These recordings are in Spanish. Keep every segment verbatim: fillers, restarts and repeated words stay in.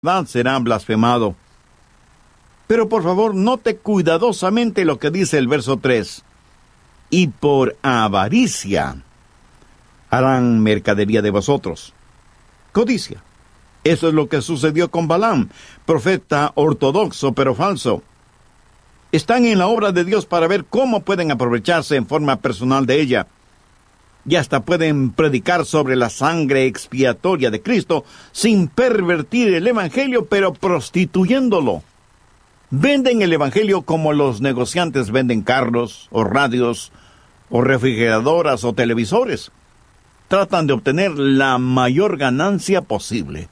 será blasfemado. Pero por favor, note cuidadosamente lo que dice el verso tres. Y por avaricia harán mercadería de vosotros. Codicia. Eso es lo que sucedió con Balaam, profeta ortodoxo pero falso. Están en la obra de Dios para ver cómo pueden aprovecharse en forma personal de ella. Y hasta pueden predicar sobre la sangre expiatoria de Cristo sin pervertir el Evangelio, pero prostituyéndolo. Venden el Evangelio como los negociantes venden carros, o radios, o refrigeradoras, o televisores. Tratan de obtener la mayor ganancia posible.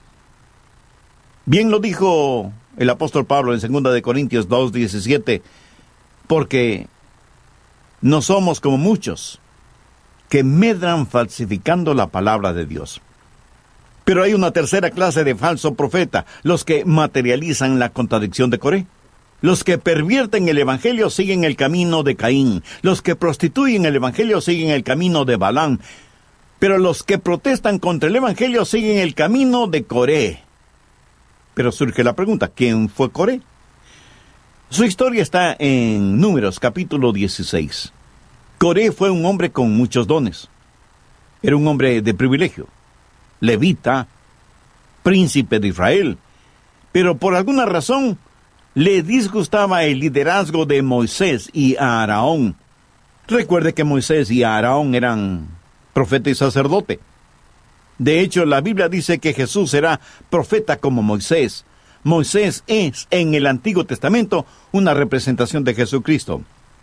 Bien lo dijo el apóstol Pablo en segunda de Corintios dos diecisiete, porque no somos como muchos que medran falsificando la palabra de Dios. Pero hay una tercera clase de falso profeta, los que materializan la contradicción de Coré. Los que pervierten el Evangelio siguen el camino de Caín. Los que prostituyen el Evangelio siguen el camino de Balaam. Pero los que protestan contra el Evangelio siguen el camino de Coré. Pero surge la pregunta, ¿quién fue Coré? Su historia está en Números capítulo dieciséis. Coré fue un hombre con muchos dones. Era un hombre de privilegio, levita, príncipe de Israel, pero por alguna razón le disgustaba el liderazgo de Moisés y Aarón. Recuerde que Moisés y Aarón eran profeta y sacerdote. De hecho, la Biblia dice que Jesús será profeta como Moisés. Moisés es, en el Antiguo Testamento, una representación de Jesucristo.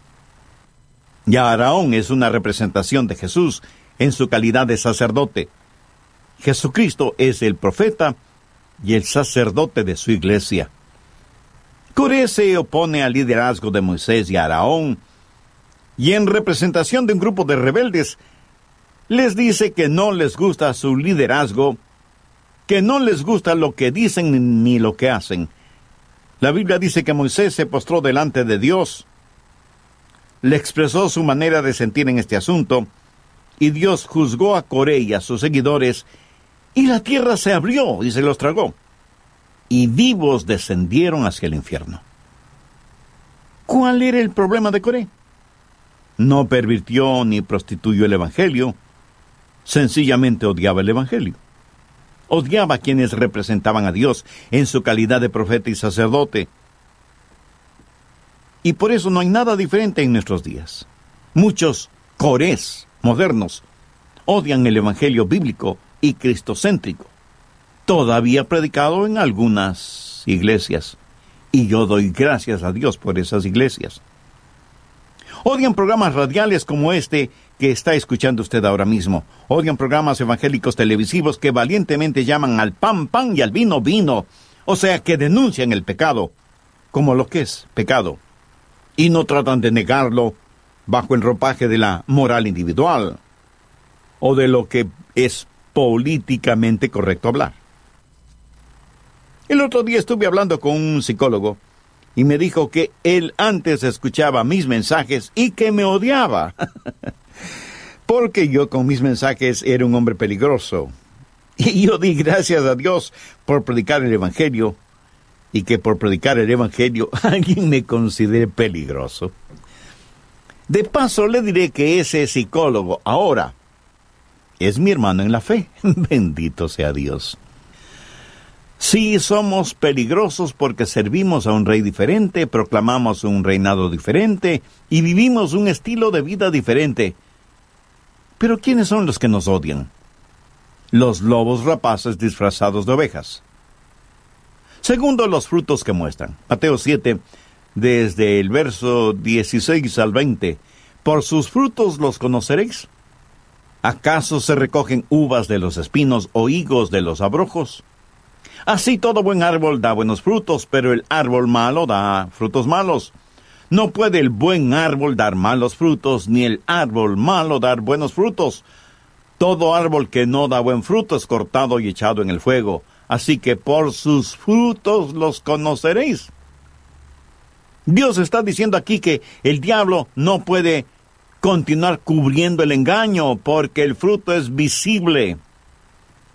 Y Aarón es una representación de Jesús en su calidad de sacerdote. Jesucristo es el profeta y el sacerdote de su iglesia. Coré se opone al liderazgo de Moisés y Aarón, y en representación de un grupo de rebeldes, les dice que no les gusta su liderazgo, que no les gusta lo que dicen ni lo que hacen. La Biblia dice que Moisés se postró delante de Dios, le expresó su manera de sentir en este asunto, y Dios juzgó a Coré y a sus seguidores, y la tierra se abrió y se los tragó, y vivos descendieron hacia el infierno. ¿Cuál era el problema de Coré? No pervirtió ni prostituyó el Evangelio, sencillamente odiaba el Evangelio. Odiaba a quienes representaban a Dios en su calidad de profeta y sacerdote. Y por eso no hay nada diferente en nuestros días. Muchos corés modernos odian el Evangelio bíblico y cristocéntrico, todavía predicado en algunas iglesias. Y yo doy gracias a Dios por esas iglesias. Odian programas radiales como este que está escuchando usted ahora mismo. Odian programas evangélicos televisivos que valientemente llaman al pan, pan y al vino, vino. O sea, que denuncian el pecado como lo que es pecado. Y no tratan de negarlo bajo el ropaje de la moral individual o de lo que es políticamente correcto hablar. El otro día estuve hablando con un psicólogo y me dijo que él antes escuchaba mis mensajes y que me odiaba. Porque yo con mis mensajes era un hombre peligroso. Y yo di gracias a Dios por predicar el Evangelio, y que por predicar el Evangelio alguien me considere peligroso. De paso le diré que ese psicólogo ahora es mi hermano en la fe. Bendito sea Dios. Sí, somos peligrosos porque servimos a un rey diferente, proclamamos un reinado diferente y vivimos un estilo de vida diferente. Pero ¿quiénes son los que nos odian? Los lobos rapaces disfrazados de ovejas. Segundo, los frutos que muestran. Mateo siete, desde el verso dieciséis al veinte. ¿Por sus frutos los conoceréis? ¿Acaso se recogen uvas de los espinos o higos de los abrojos? Así todo buen árbol da buenos frutos, pero el árbol malo da frutos malos. No puede el buen árbol dar malos frutos, ni el árbol malo dar buenos frutos. Todo árbol que no da buen fruto es cortado y echado en el fuego. Así que por sus frutos los conoceréis. Dios está diciendo aquí que el diablo no puede continuar cubriendo el engaño porque el fruto es visible.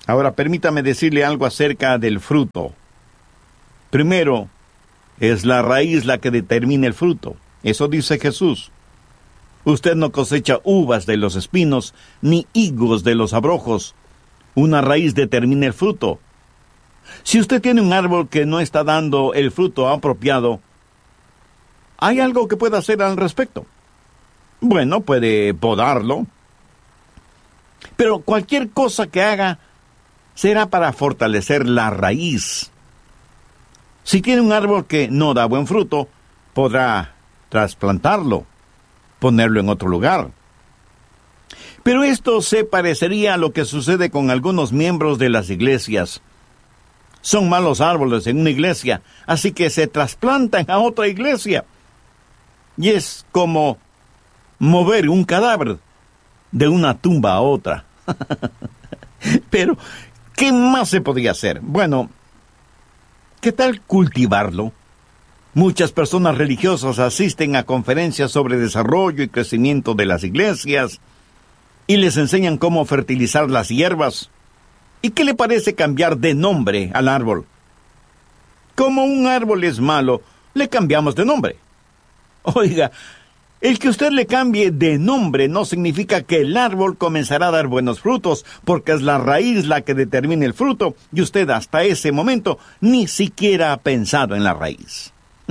Ahora permítame decirle algo acerca del fruto. Primero, es la raíz la que determina el fruto. Eso dice Jesús. Usted no cosecha uvas de los espinos, ni higos de los abrojos. Una raíz determina el fruto. Si usted tiene un árbol que no está dando el fruto apropiado, ¿hay algo que pueda hacer al respecto? Bueno, puede podarlo. Pero cualquier cosa que haga será para fortalecer la raíz. Si tiene un árbol que no da buen fruto, podrá trasplantarlo, ponerlo en otro lugar. Pero esto se parecería a lo que sucede con algunos miembros de las iglesias. Son malos árboles en una iglesia, así que se trasplantan a otra iglesia. Y es como mover un cadáver de una tumba a otra. Pero, ¿qué más se podía hacer? Bueno, ¿qué tal cultivarlo? Muchas personas religiosas asisten a conferencias sobre desarrollo y crecimiento de las iglesias y les enseñan cómo fertilizar las hierbas. ¿Y qué le parece cambiar de nombre al árbol? Como un árbol es malo, le cambiamos de nombre. Oiga, el que usted le cambie de nombre no significa que el árbol comenzará a dar buenos frutos, porque es la raíz la que determina el fruto, y usted hasta ese momento ni siquiera ha pensado en la raíz.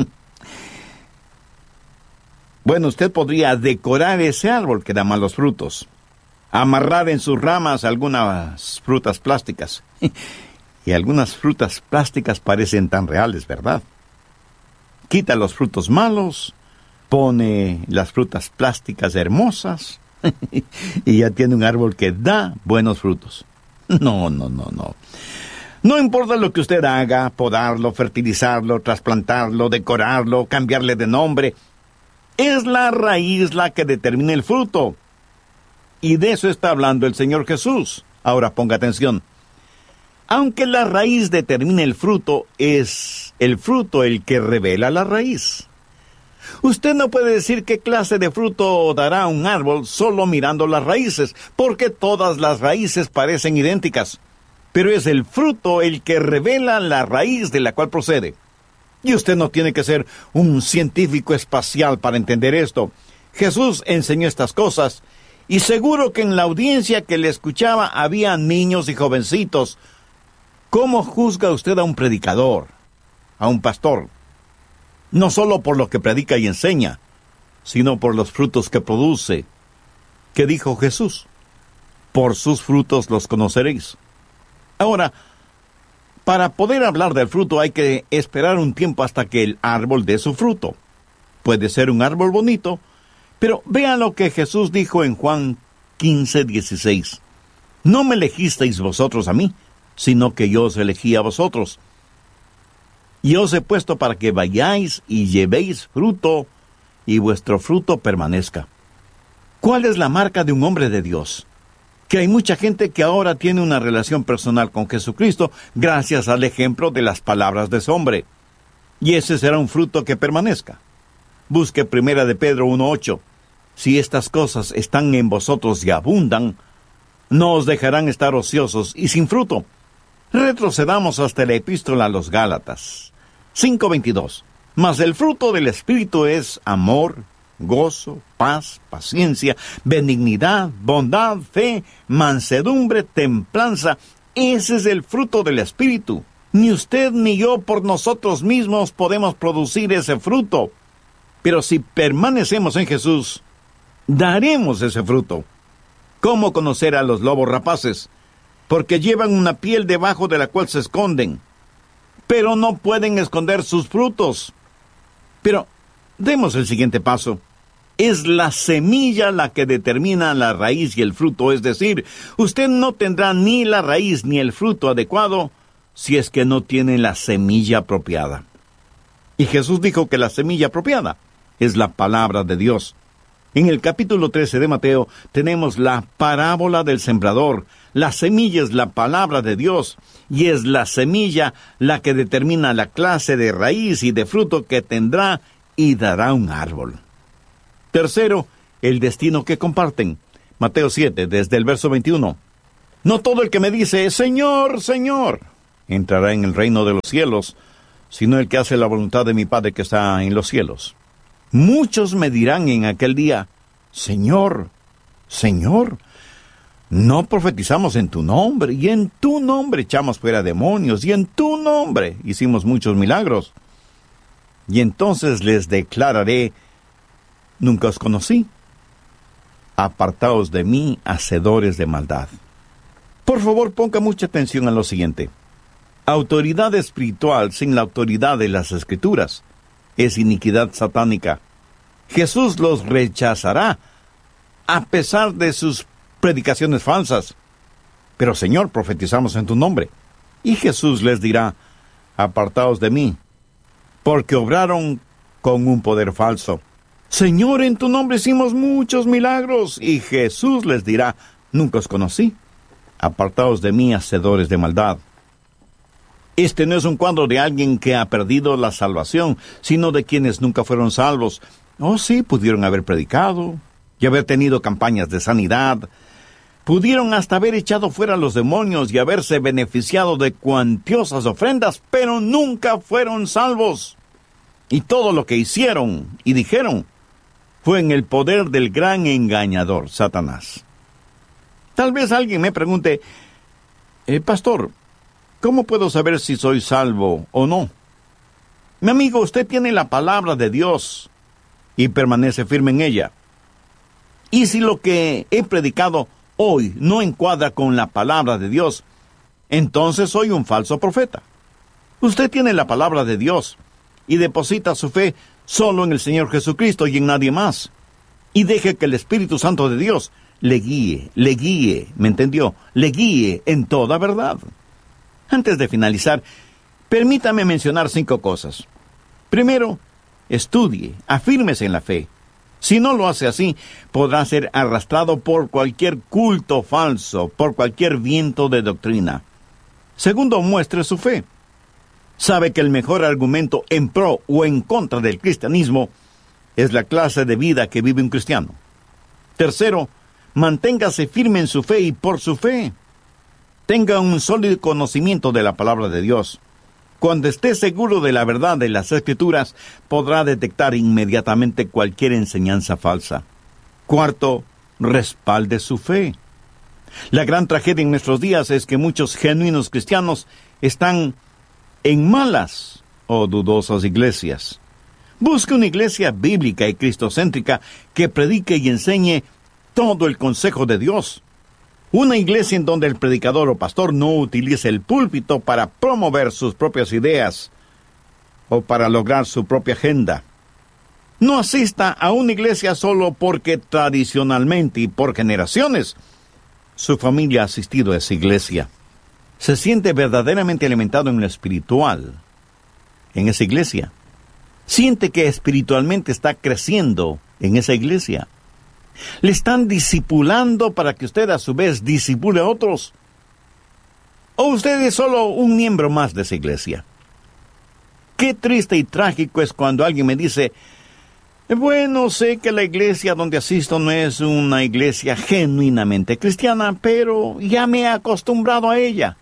Bueno, usted podría decorar ese árbol que da malos frutos, amarrar en sus ramas algunas frutas plásticas. Y algunas frutas plásticas parecen tan reales, ¿verdad? Quita los frutos malos, pone las frutas plásticas hermosas y ya tiene un árbol que da buenos frutos. No, no, no, no. No importa lo que usted haga, podarlo, fertilizarlo, trasplantarlo, decorarlo, cambiarle de nombre, es la raíz la que determina el fruto. Y de eso está hablando el Señor Jesús. Ahora ponga atención. Aunque la raíz determine el fruto, es el fruto el que revela la raíz. Usted no puede decir qué clase de fruto dará un árbol solo mirando las raíces, porque todas las raíces parecen idénticas. Pero es el fruto el que revela la raíz de la cual procede. Y usted no tiene que ser un científico espacial para entender esto. Jesús enseñó estas cosas, y seguro que en la audiencia que le escuchaba había niños y jovencitos. ¿Cómo juzga usted a un predicador, a un pastor? No solo por lo que predica y enseña, sino por los frutos que produce. ¿Qué dijo Jesús? Por sus frutos los conoceréis. Ahora, para poder hablar del fruto hay que esperar un tiempo hasta que el árbol dé su fruto. Puede ser un árbol bonito, pero vean lo que Jesús dijo en Juan quince, dieciséis. No me elegisteis vosotros a mí, sino que yo os elegí a vosotros. Y os he puesto para que vayáis y llevéis fruto, y vuestro fruto permanezca. ¿Cuál es la marca de un hombre de Dios? Que hay mucha gente que ahora tiene una relación personal con Jesucristo gracias al ejemplo de las palabras de ese hombre. Y ese será un fruto que permanezca. Busque Primera de Pedro uno ocho. Si estas cosas están en vosotros y abundan, no os dejarán estar ociosos y sin fruto. Retrocedamos hasta la epístola a los Gálatas. cinco veintidós. Mas el fruto del Espíritu es amor, gozo, paz, paciencia, benignidad, bondad, fe, mansedumbre, templanza. Ese es el fruto del Espíritu. Ni usted ni yo por nosotros mismos podemos producir ese fruto. Pero si permanecemos en Jesús, daremos ese fruto. ¿Cómo conocer a los lobos rapaces? Porque llevan una piel debajo de la cual se esconden, pero no pueden esconder sus frutos. Pero demos el siguiente paso. Es la semilla la que determina la raíz y el fruto, es decir, usted no tendrá ni la raíz ni el fruto adecuado si es que no tiene la semilla apropiada. Y Jesús dijo que la semilla apropiada es la palabra de Dios. En el capítulo trece de Mateo tenemos la parábola del sembrador. La semilla es la palabra de Dios, y es la semilla la que determina la clase de raíz y de fruto que tendrá y dará un árbol. Tercero, el destino que comparten. Mateo siete, desde el verso veintiuno. No todo el que me dice, Señor, Señor, entrará en el reino de los cielos, sino el que hace la voluntad de mi Padre que está en los cielos. Muchos me dirán en aquel día, Señor, Señor, no profetizamos en tu nombre, y en tu nombre echamos fuera demonios, y en tu nombre hicimos muchos milagros. Y entonces les declararé, nunca os conocí. Apartaos de mí, hacedores de maldad. Por favor, ponga mucha atención a lo siguiente. Autoridad espiritual sin la autoridad de las Escrituras es iniquidad satánica. Jesús los rechazará a pesar de sus predicaciones falsas. Pero, Señor, profetizamos en tu nombre. Y Jesús les dirá, apartaos de mí, porque obraron con un poder falso. Señor, en tu nombre hicimos muchos milagros. Y Jesús les dirá, nunca os conocí. Apartaos de mí, hacedores de maldad. Este no es un cuadro de alguien que ha perdido la salvación, sino de quienes nunca fueron salvos. Oh, sí, pudieron haber predicado y haber tenido campañas de sanidad. Pudieron hasta haber echado fuera a los demonios y haberse beneficiado de cuantiosas ofrendas, pero nunca fueron salvos. Y todo lo que hicieron y dijeron fue en el poder del gran engañador, Satanás. Tal vez alguien me pregunte, eh, Pastor, ¿cómo puedo saber si soy salvo o no? Mi amigo, usted tiene la palabra de Dios y permanece firme en ella. Y si lo que he predicado hoy no encuadra con la palabra de Dios, entonces soy un falso profeta. Usted tiene la palabra de Dios y deposita su fe solo en el Señor Jesucristo y en nadie más. Y deje que el Espíritu Santo de Dios le guíe, le guíe, ¿me entendió? Le guíe en toda verdad. Antes de finalizar, permítame mencionar cinco cosas. Primero, estudie, afírmese en la fe. Si no lo hace así, podrá ser arrastrado por cualquier culto falso, por cualquier viento de doctrina. Segundo, muestre su fe. Sabe que el mejor argumento en pro o en contra del cristianismo es la clase de vida que vive un cristiano. Tercero, manténgase firme en su fe y por su fe. Tenga un sólido conocimiento de la palabra de Dios. Cuando esté seguro de la verdad de las Escrituras, podrá detectar inmediatamente cualquier enseñanza falsa. Cuarto, respalde su fe. La gran tragedia en nuestros días es que muchos genuinos cristianos están en malas o dudosas iglesias. Busque una iglesia bíblica y cristocéntrica que predique y enseñe todo el consejo de Dios. Una iglesia en donde el predicador o pastor no utilice el púlpito para promover sus propias ideas o para lograr su propia agenda. No asista a una iglesia solo porque tradicionalmente y por generaciones su familia ha asistido a esa iglesia. Se siente verdaderamente alimentado en lo espiritual en esa iglesia. Siente que espiritualmente está creciendo en esa iglesia. Le están discipulando para que usted a su vez discipule a otros. ¿O usted es solo un miembro más de esa iglesia? Qué triste y trágico es cuando alguien me dice, bueno, sé que la iglesia donde asisto no es una iglesia genuinamente cristiana, pero ya me he acostumbrado a ella.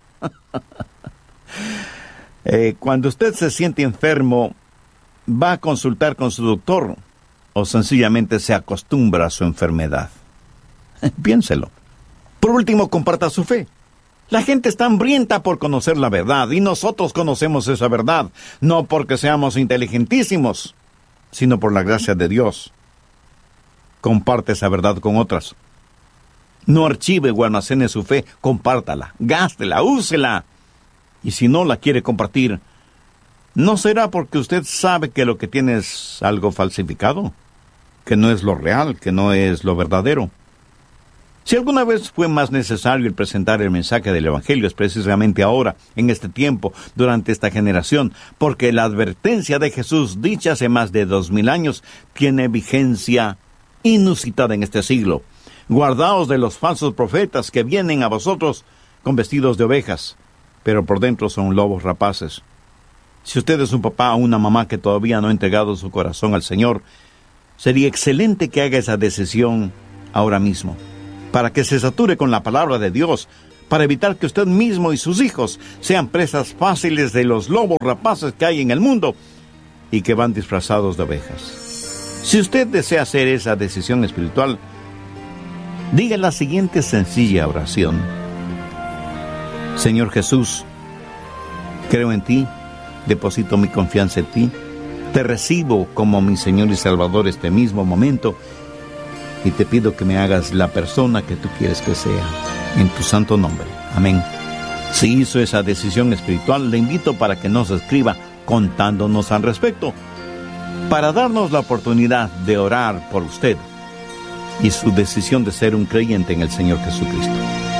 eh, cuando usted se siente enfermo, va a consultar con su doctor o sencillamente se acostumbra a su enfermedad. Piénselo. Por último, comparta su fe. La gente está hambrienta por conocer la verdad, y nosotros conocemos esa verdad, no porque seamos inteligentísimos, sino por la gracia de Dios. Comparte esa verdad con otras. No archive o almacene su fe, compártala, gástela, úsela. Y si no la quiere compartir, ¿no será porque usted sabe que lo que tiene es algo falsificado? Que no es lo real, que no es lo verdadero. Si alguna vez fue más necesario el presentar el mensaje del Evangelio, es precisamente ahora, en este tiempo, durante esta generación, porque la advertencia de Jesús, dicha hace más de dos mil años, tiene vigencia inusitada en este siglo. Guardaos de los falsos profetas que vienen a vosotros con vestidos de ovejas, pero por dentro son lobos rapaces. Si usted es un papá o una mamá que todavía no ha entregado su corazón al Señor, sería excelente que haga esa decisión ahora mismo, para que se sature con la palabra de Dios, para evitar que usted mismo y sus hijos sean presas fáciles de los lobos rapaces que hay en el mundo y que van disfrazados de ovejas. Si usted desea hacer esa decisión espiritual, diga la siguiente sencilla oración: Señor Jesús, creo en ti, deposito mi confianza en ti, te recibo como mi Señor y Salvador este mismo momento y te pido que me hagas la persona que tú quieres que sea, en tu santo nombre. Amén. Si hizo esa decisión espiritual, le invito para que nos escriba contándonos al respecto, para darnos la oportunidad de orar por usted y su decisión de ser un creyente en el Señor Jesucristo.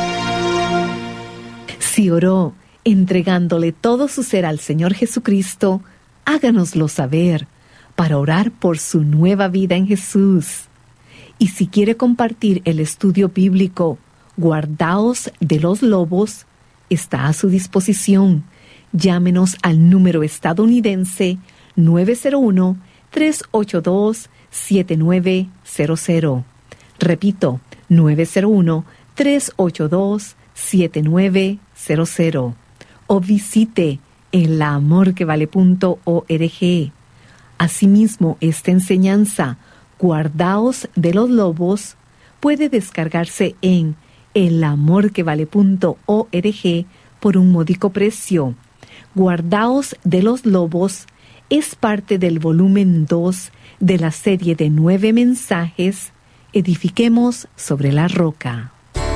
Si oró entregándole todo su ser al Señor Jesucristo, háganoslo saber para orar por su nueva vida en Jesús. Y si quiere compartir el estudio bíblico Guardaos de los Lobos, está a su disposición. Llámenos al número estadounidense nueve cero uno, tres ocho dos, siete nueve cero cero. Repito, nueve cero uno, tres ocho dos, siete nueve cero cero. O visite el amor que vale punto org. Asimismo, esta enseñanza, Guardaos de los Lobos, puede descargarse en el amor que vale punto org por un módico precio. Guardaos de los Lobos es parte del volumen dos de la serie de nueve mensajes Edifiquemos sobre la roca.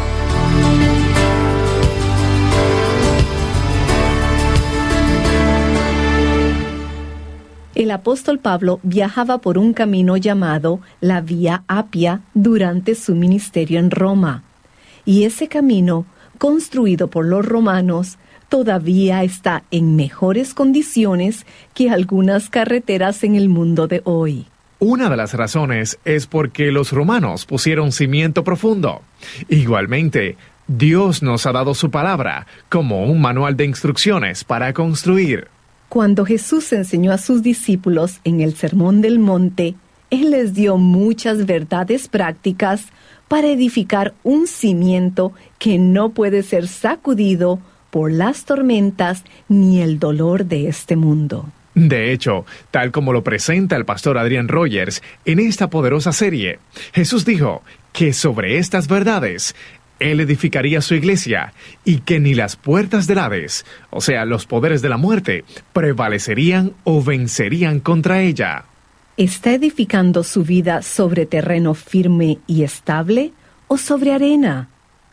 El apóstol Pablo viajaba por un camino llamado la Vía Apia durante su ministerio en Roma. Y ese camino, construido por los romanos, todavía está en mejores condiciones que algunas carreteras en el mundo de hoy. Una de las razones es porque los romanos pusieron cimiento profundo. Igualmente, Dios nos ha dado su palabra como un manual de instrucciones para construir. Cuando Jesús enseñó a sus discípulos en el Sermón del Monte, Él les dio muchas verdades prácticas para edificar un cimiento que no puede ser sacudido por las tormentas ni el dolor de este mundo. De hecho, tal como lo presenta el pastor Adrian Rogers en esta poderosa serie, Jesús dijo que sobre estas verdades Él edificaría su iglesia y que ni las puertas del Hades, o sea, los poderes de la muerte, prevalecerían o vencerían contra ella. ¿Está edificando su vida sobre terreno firme y estable o sobre arena?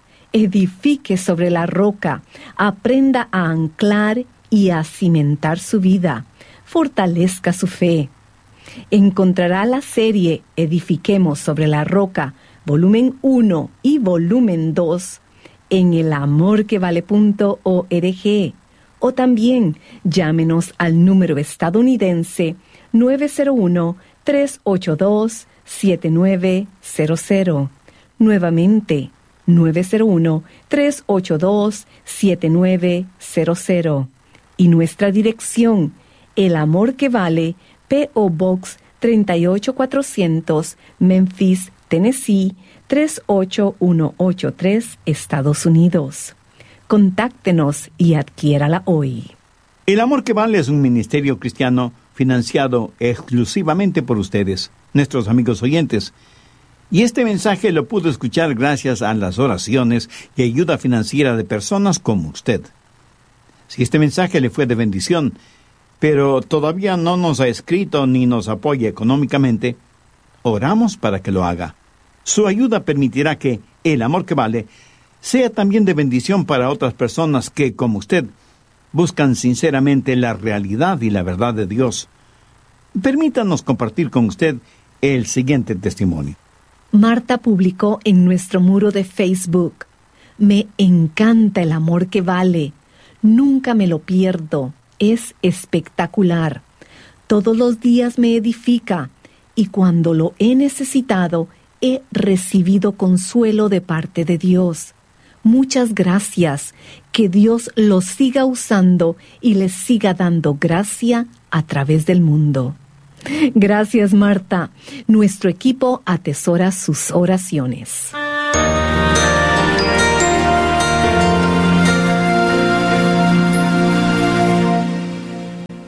Edifique sobre la roca, aprenda a anclar y a cimentar su vida, fortalezca su fe. Encontrará la serie Edifiquemos sobre la roca, volumen uno y volumen dos, en el amor que vale punto org, o también llámenos al número estadounidense nueve cero uno, tres ocho dos, siete nueve cero cero. Nuevamente, nueve cero uno, tres ocho dos, siete nueve cero cero. Y nuestra dirección, El Amor que Vale, P O Box treinta y ocho cuatrocientos, Memphis, Tennessee, tres ocho uno ocho tres, Estados Unidos. Contáctenos y adquiérala hoy. El Amor que Vale es un ministerio cristiano financiado exclusivamente por ustedes, nuestros amigos oyentes. Y este mensaje lo pudo escuchar gracias a las oraciones y ayuda financiera de personas como usted. Si este mensaje le fue de bendición, pero todavía no nos ha escrito ni nos apoya económicamente, oramos para que lo haga. Su ayuda permitirá que El Amor que Vale sea también de bendición para otras personas que, como usted, buscan sinceramente la realidad y la verdad de Dios. Permítanos compartir con usted el siguiente testimonio. Marta publicó en nuestro muro de Facebook: me encanta El Amor que Vale. Nunca me lo pierdo. Es espectacular. Todos los días me edifica y cuando lo he necesitado he recibido consuelo de parte de Dios. Muchas gracias. Que Dios los siga usando y les siga dando gracia a través del mundo. Gracias, Marta. Nuestro equipo atesora sus oraciones.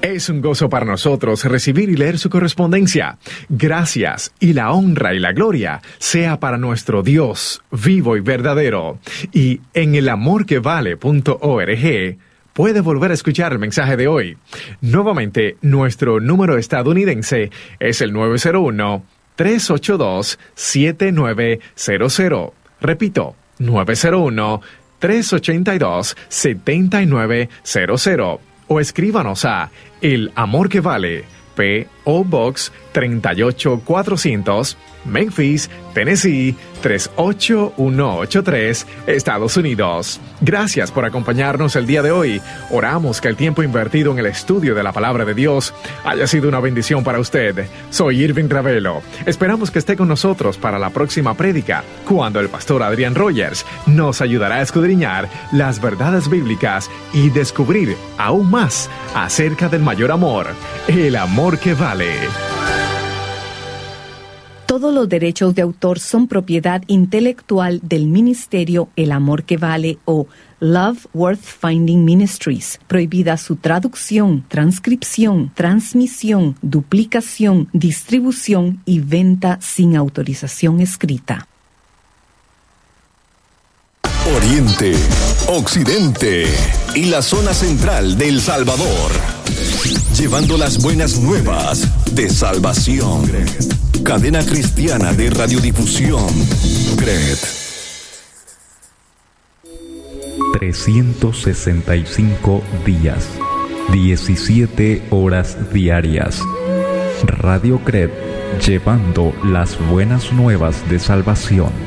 Es un gozo para nosotros recibir y leer su correspondencia. Gracias, y la honra y la gloria sea para nuestro Dios vivo y verdadero. Y en el amor que vale punto org puede volver a escuchar el mensaje de hoy. Nuevamente, nuestro número estadounidense es el nueve cero uno, tres ocho dos, siete nueve cero cero. Repito, nueve cero uno, tres ocho dos, siete nueve cero cero. O escríbanos a El Amor que Vale, P O Box treinta y ocho cuatrocientos, Memphis, Tennessee tres ocho uno ocho tres, Estados Unidos. Gracias por acompañarnos el día de hoy. Oramos que el tiempo invertido en el estudio de la Palabra de Dios haya sido una bendición para usted. Soy Irving Ravelo. Esperamos que esté con nosotros para la próxima prédica, cuando el pastor Adrián Rogers nos ayudará a escudriñar las verdades bíblicas y descubrir aún más acerca del mayor amor, el amor que vale. Todos los derechos de autor son propiedad intelectual del ministerio El Amor que Vale o Love Worth Finding Ministries. Prohibida su traducción, transcripción, transmisión, duplicación, distribución y venta sin autorización escrita. Oriente, Occidente y la zona central de El Salvador. Llevando las buenas nuevas de salvación. Cadena cristiana de radiodifusión. C R E D. trescientos sesenta y cinco días, diecisiete horas diarias. Radio C R E D, llevando las buenas nuevas de salvación.